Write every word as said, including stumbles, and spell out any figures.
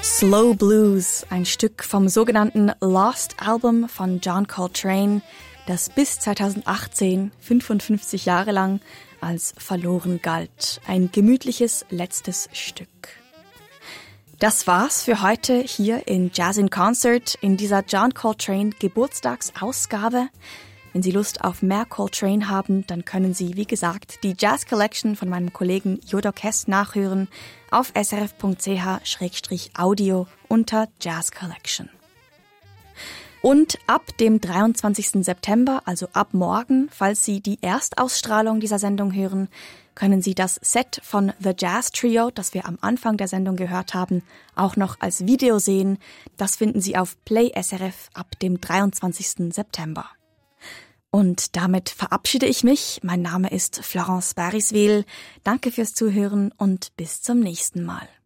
Slow Blues, ein Stück vom sogenannten Lost Album von John Coltrane, das bis zweitausendachtzehn, fünfundfünfzig Jahre lang, als verloren galt. Ein gemütliches letztes Stück. Das war's für heute hier in Jazz in Concert in dieser John Coltrane Geburtstagsausgabe. Wenn Sie Lust auf mehr Coltrane haben, dann können Sie, wie gesagt, die Jazz Collection von meinem Kollegen Jodok Hess nachhören auf s r f punkt c h slash audio unter Jazz Collection. Und ab dem dreiundzwanzigsten September, also ab morgen, falls Sie die Erstausstrahlung dieser Sendung hören, können Sie das Set von The Jazz Trio, das wir am Anfang der Sendung gehört haben, auch noch als Video sehen. Das finden Sie auf Play S R F ab dem dreiundzwanzigsten September. Und damit verabschiede ich mich. Mein Name ist Florence Bariswil. Danke fürs Zuhören und bis zum nächsten Mal.